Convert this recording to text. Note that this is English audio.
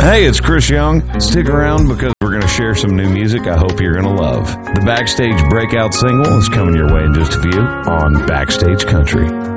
Hey, it's Chris Young. Stick around because we're going to share some new music I hope you're going to love. The Backstage breakout single is coming your way in just a few on Backstage Country.